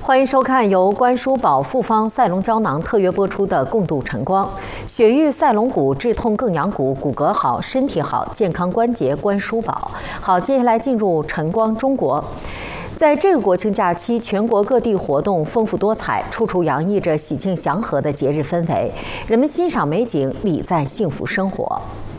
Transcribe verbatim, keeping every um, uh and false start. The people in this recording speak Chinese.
欢迎收看由关叔宝复方赛龙胶囊特约播出的《共度晨光》。雪域赛龙骨治痛更养骨，骨骼好，身体好，健康关节关叔宝。好，接下来进入晨光中国。在这个国庆假期，全国各地活动丰富多彩，处处洋溢着喜庆祥和的节日氛围，人们欣赏美景，礼赞幸福生活。